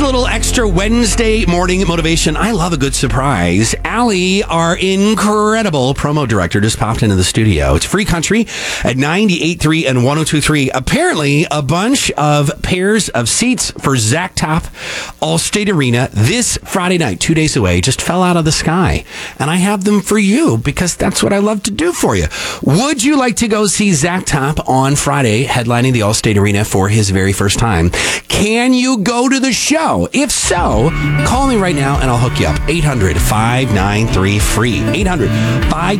a little extra Wednesday morning motivation. I love a good surprise. Allie, our incredible promo director, just popped into the studio. It's Free Country at 98.3 and 102.3. Apparently, a bunch of pairs of seats for Zach Top Allstate Arena this Friday night, 2 days away, just fell out of the sky. And I have them for you because that's what I love to do for you. Would you like to go see Zach Top on Friday, headlining the Allstate Arena for his very first time? Can you go to the show? If so, call me right now and I'll hook you up. 800-593-FREE. 800-593-FREE.